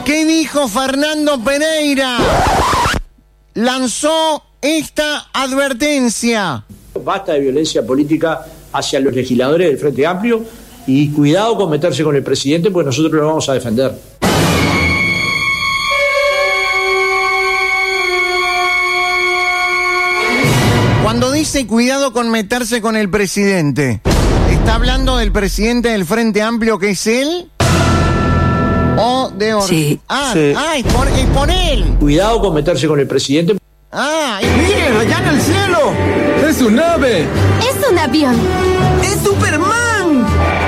¿Qué dijo Fernando Pereira? Lanzó esta advertencia. Basta de violencia política hacia los legisladores del Frente Amplio y cuidado con meterse con el presidente, porque nosotros lo vamos a defender. Cuando dice cuidado con meterse con el presidente, ¿está hablando del presidente del Frente Amplio, que es él? ¿O de otro? Sí. Sí. Es por él. Cuidado con meterse con el presidente. ¡Miren, allá en el cielo! ¡Es un ave! ¡Es un avión! ¡Es